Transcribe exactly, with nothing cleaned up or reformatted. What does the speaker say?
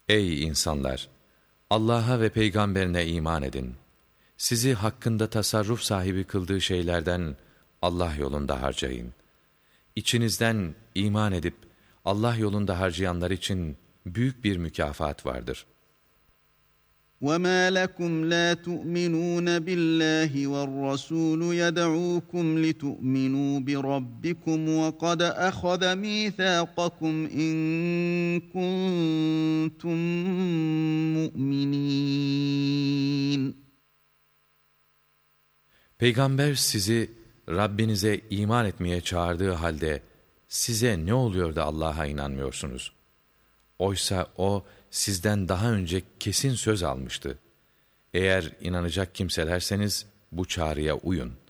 Ey insanlar! Allah'a ve peygamberine iman edin. Sizi hakkında tasarruf sahibi kıldığı şeylerden Allah yolunda harcayın. İçinizden iman edip Allah yolunda harcayanlar için büyük bir mükafat vardır. وَمَا لَكُمْ لَا تُؤْمِنُونَ بِاللّٰهِ وَالرَّسُولُ يَدْعُوكُمْ لِتُؤْمِنُوا بِرَبِّكُمْ وَقَدْ أَخَذَ مِيثَاقَكُمْ إِن كُنتُم مُّؤْمِنِينَ. Peygamber sizi Rabbinize iman etmeye çağırdığı halde size ne oluyor da Allah'a inanmıyorsunuz? Oysa o sizden daha önce kesin söz almıştı. Eğer inanacak kimselerseniz bu çağrıya uyun.